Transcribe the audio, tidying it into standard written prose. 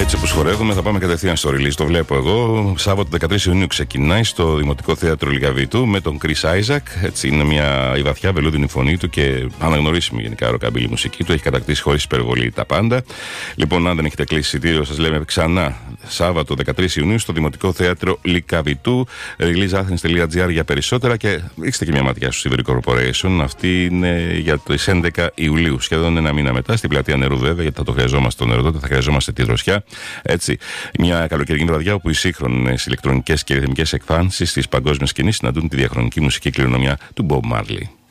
Έτσι όπως χορεύουμε θα πάμε κατευθείαν στο release, το βλέπω εγώ. Σάββατο 13 Ιουνίου ξεκινάει στο Δημοτικό Θέατρο Λυκαβήτου με τον Chris Isaac. Έτσι είναι η βαθιά βελούδινη φωνή του και αναγνωρίσιμη γενικά ροκαμπίλη μουσική του. Έχει κατακτήσει χωρίς υπερβολή τα πάντα. Λοιπόν, αν δεν έχετε κλείσει εισιτήριο, σας λέμε ξανά Σάββατο 13 Ιουνίου στο Δημοτικό Θέατρο Λυκαβητού. releaseathens.gr για περισσότερα και ρίξτε και μια ματιά στο Civic Corporation. Αυτή είναι για τις 11 Ιουλίου, σχεδόν ένα μήνα μετά, στην πλατεία Νερού βέβαια, γιατί θα το χρειαζόμαστε το νερό, τότε θα χρειαζόμαστε τη δροσιά. Έτσι, μια καλοκαιρινή βραδιά όπου οι σύγχρονες ηλεκτρονικές και ρυθμικές εκφάνσεις της παγκόσμιας σκηνής συναντούν τη διαχρονική μουσική κληρονομιά του Bob Marley.